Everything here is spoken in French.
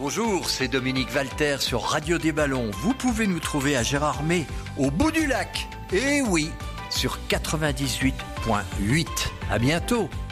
bonjour, c'est Dominique Walter sur Radio des Ballons. Vous pouvez nous trouver à Gérardmer, au bout du lac. Et oui, sur 98.8. À bientôt.